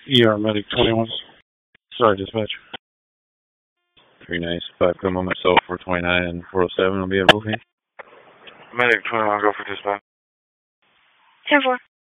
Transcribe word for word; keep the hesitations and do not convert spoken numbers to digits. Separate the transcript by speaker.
Speaker 1: E R Medic twenty-one. Sorry, dispatch.
Speaker 2: Three nice. Five come on myself, four twenty-nine and four oh seven will be at Wolfie.
Speaker 3: Medic twenty-one, go for dispatch.
Speaker 4: ten four.